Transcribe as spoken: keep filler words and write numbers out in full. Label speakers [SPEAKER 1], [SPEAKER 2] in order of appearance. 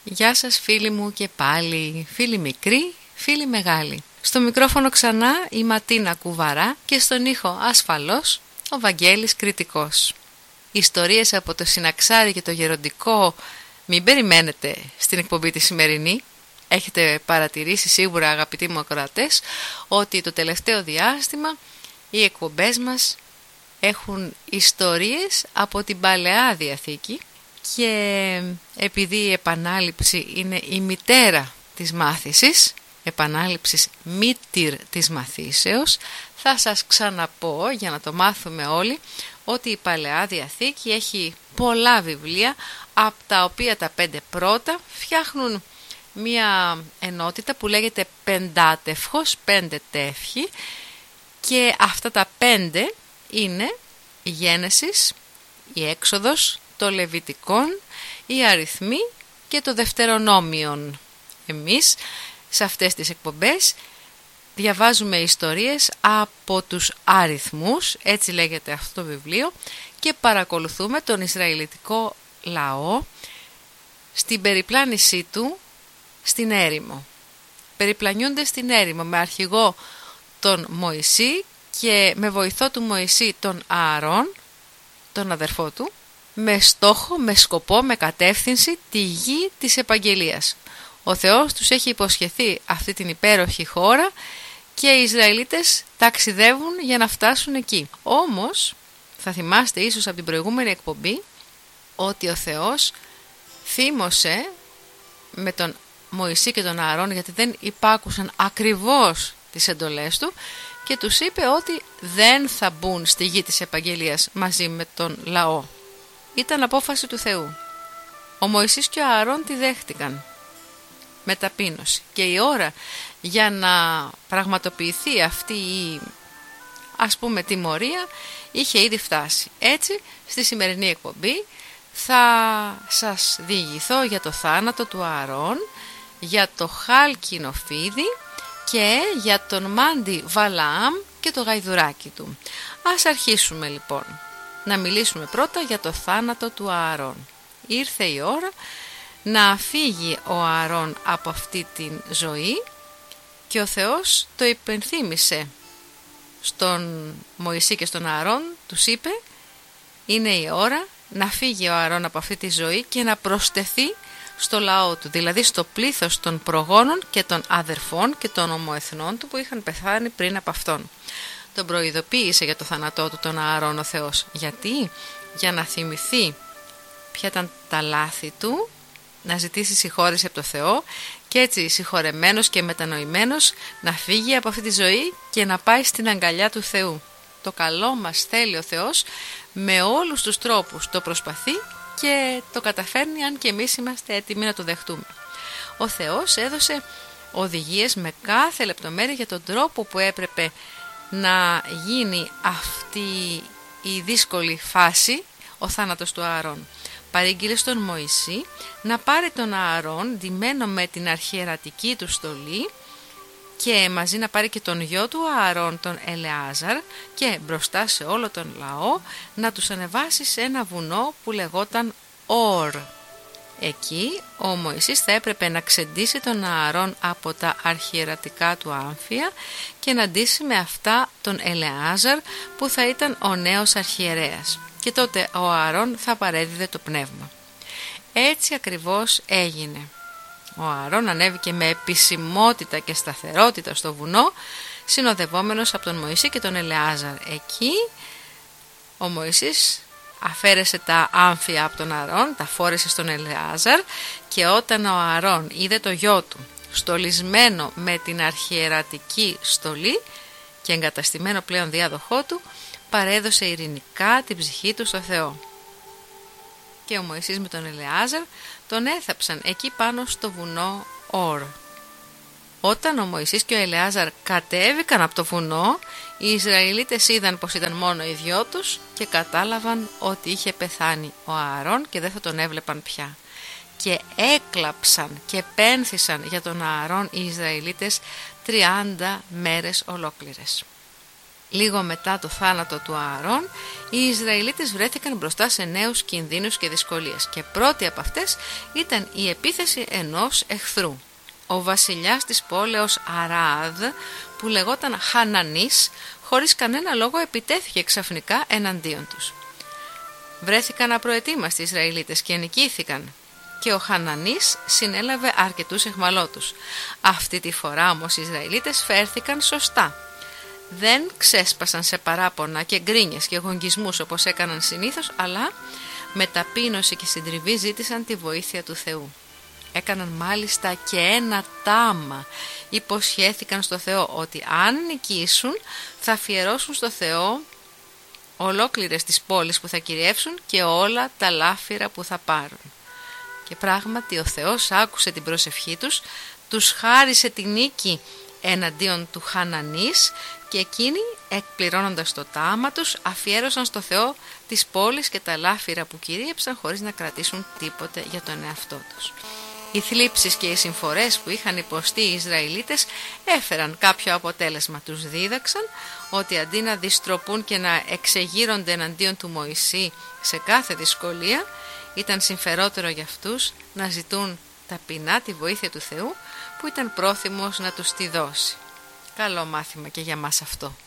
[SPEAKER 1] Γεια σας φίλοι μου και πάλι, φίλοι μικροί, φίλοι μεγάλοι. Στο μικρόφωνο ξανά η Ματίνα Κουβαρά και στον ήχο ασφαλώς ο Βαγγέλης Κρητικός. Ιστορίες από το Συναξάρι και το Γεροντικό μην περιμένετε στην εκπομπή τη σημερινή. Έχετε παρατηρήσει σίγουρα, αγαπητοί μου ακροατές, ότι το τελευταίο διάστημα οι εκπομπές μας έχουν ιστορίες από την Παλαιά Διαθήκη και επειδή η επανάληψη είναι η μητέρα της μάθησης, επανάληψης μήτηρ της μαθήσεως, θα σας ξαναπώ για να το μάθουμε όλοι ότι η Παλαιά Διαθήκη έχει πολλά βιβλία, από τα οποία τα πέντε πρώτα φτιάχνουν μία ενότητα που λέγεται πεντάτευχος, πέντε τεύχη, και αυτά τα πέντε είναι η Γένεσης, η Έξοδος, το Λεβιτικόν, οι Αριθμοί και το Δευτερονόμιον. Εμείς σε αυτές τις εκπομπές διαβάζουμε ιστορίες από τους αριθμούς, έτσι λέγεται αυτό το βιβλίο, και παρακολουθούμε τον Ισραηλιτικό λαό στην περιπλάνησή του στην έρημο. Περιπλανιούνται στην έρημο με αρχηγό τον Μωυσή και με βοηθό του Μωυσή τον Ααρών, τον αδερφό του, με στόχο, με σκοπό, με κατεύθυνση τη γη της επαγγελίας. Ο Θεός τους έχει υποσχεθεί αυτή την υπέροχη χώρα και οι Ισραηλίτες ταξιδεύουν για να φτάσουν εκεί. Όμως, θα θυμάστε ίσως από την προηγούμενη εκπομπή ότι ο Θεός θύμωσε με τον Μωυσή και τον Ααρών, γιατί δεν υπάκουσαν ακριβώς τις εντολές του, και τους είπε ότι δεν θα μπουν στη γη της επαγγελίας μαζί με τον λαό. Ήταν απόφαση του Θεού. Ο Μωυσής και ο Ααρών τη δέχτηκαν με ταπείνωση και η ώρα για να πραγματοποιηθεί αυτή η, ας πούμε, τιμωρία είχε ήδη φτάσει. Έτσι, στη σημερινή εκπομπή θα σας διηγηθώ για το θάνατο του Ααρών, για το χάλκινο φίδι και για τον μάντι Βαλαάμ και το γαϊδουράκι του. Ας αρχίσουμε λοιπόν να μιλήσουμε πρώτα για το θάνατο του Ααρών. Ήρθε η ώρα να φύγει ο Ααρών από αυτή την ζωή και ο Θεός το υπενθύμησε στον Μωυσή και στον Ααρών. Τους είπε, είναι η ώρα να φύγει ο Ααρών από αυτή τη ζωή και να προσθεθεί στο λαό του, δηλαδή στο πλήθος των προγόνων και των αδερφών και των ομοεθνών του που είχαν πεθάνει πριν από αυτόν. Τον προειδοποίησε για το θάνατό του τον Ααρών ο Θεός. Γιατί? Για να θυμηθεί ποια ήταν τα λάθη του, να ζητήσει συγχώρεση από το Θεό και έτσι συγχωρεμένος και μετανοημένος να φύγει από αυτή τη ζωή και να πάει στην αγκαλιά του Θεού. Το καλό μας θέλει ο Θεός, με όλους τους τρόπους το προσπαθεί και το καταφέρνει, αν και εμείς είμαστε έτοιμοι να το δεχτούμε. Ο Θεός έδωσε οδηγίες με κάθε λεπτομέρεια για τον τρόπο που έπρεπε να γίνει αυτή η δύσκολη φάση, ο θάνατος του Ααρών. Παρήγγειλε στον Μωυσή να πάρει τον Ααρών ντυμένο με την αρχιερατική του στολή και μαζί να πάρει και τον γιο του Ααρών, τον Ελεάζαρ, και μπροστά σε όλο τον λαό να τους ανεβάσει σε ένα βουνό που λεγόταν Ορ. Εκεί ο Μωυσής θα έπρεπε να ξεντήσει τον Ααρών από τα αρχιερατικά του άμφια και να ντύσει με αυτά τον Ελεάζαρ που θα ήταν ο νέος αρχιερέας, και τότε ο Ααρών θα παρέδιδε το πνεύμα. Έτσι ακριβώς έγινε. Ο Ααρών ανέβηκε με επισημότητα και σταθερότητα στο βουνό, συνοδευόμενος από τον Μωυσή και τον Ελεάζαρ. Εκεί ο Μωυσής αφαίρεσε τα άμφια από τον Ααρών, τα φόρεσε στον Ελεάζαρ, και όταν ο Ααρών είδε το γιο του στολισμένο με την αρχιερατική στολή και εγκαταστημένο πλέον διάδοχό του, παρέδωσε ειρηνικά την ψυχή του στο Θεό. Και ο Μωυσής με τον Ελεάζαρ τον έθαψαν εκεί πάνω στο βουνό Ορ. Όταν ο Μωυσής και ο Ελεάζαρ κατέβηκαν από το βουνό, οι Ισραηλίτες είδαν πως ήταν μόνο οι δυο τους και κατάλαβαν ότι είχε πεθάνει ο Ααρών και δεν θα τον έβλεπαν πια. Και έκλαψαν και πένθησαν για τον Ααρών οι Ισραηλίτες τριάντα μέρες ολόκληρες. Λίγο μετά το θάνατο του Ααρών, οι Ισραηλίτες βρέθηκαν μπροστά σε νέους κινδύνους και δυσκολίες και πρώτη από αυτές ήταν η επίθεση ενός εχθρού. Ο βασιλιάς της πόλεως Αράδ, που λεγόταν Χανανής, χωρίς κανένα λόγο επιτέθηκε ξαφνικά εναντίον τους. Βρέθηκαν απροετοίμαστοι οι Ισραηλίτες και νικήθηκαν και ο Χανανής συνέλαβε αρκετούς εχμαλώτους. Αυτή τη φορά όμως οι Ισραηλίτες φέρθηκαν σωστά. Δεν ξέσπασαν σε παράπονα και γκρίνιες και γογγισμούς όπως έκαναν συνήθως, αλλά με ταπείνωση και συντριβή ζήτησαν τη βοήθεια του Θεού. Έκαναν μάλιστα και ένα τάμα. Υποσχέθηκαν στο Θεό ότι αν νικήσουν θα αφιερώσουν στο Θεό ολόκληρες τις πόλεις που θα κυριεύσουν και όλα τα λάφυρα που θα πάρουν. Και πράγματι ο Θεός άκουσε την προσευχή τους, τους χάρισε τη νίκη εναντίον του Χανανής και εκείνοι, εκπληρώνοντας το τάμα τους, αφιέρωσαν στο Θεό τις πόλεις και τα λάφυρα που κυρίεψαν χωρίς να κρατήσουν τίποτε για τον εαυτό τους. Οι θλίψεις και οι συμφορές που είχαν υποστεί οι Ισραηλίτες έφεραν κάποιο αποτέλεσμα. Τους δίδαξαν ότι αντί να διστροπούν και να εξεγείρονται εναντίον του Μωυσή σε κάθε δυσκολία, ήταν συμφερότερο για αυτούς να ζητούν ταπεινά τη βοήθεια του Θεού που ήταν πρόθυμος να τους τη δώσει. Καλό μάθημα και για μας αυτό.